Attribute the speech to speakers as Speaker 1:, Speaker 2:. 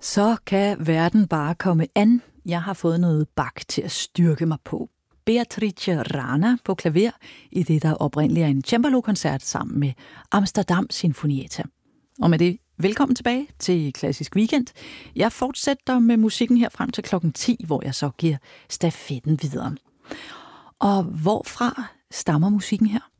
Speaker 1: Så kan verden bare komme an. Jeg har fået noget Bach til at styrke mig på. Beatrice Rana på klaver i det, der oprindeligt er en cembalo-koncert sammen med Amsterdam Sinfonietta. Og med det, velkommen tilbage til Klassisk Weekend. Jeg fortsætter med musikken her frem til klokken 10, hvor jeg så giver stafetten videre. Og hvorfra stammer musikken her?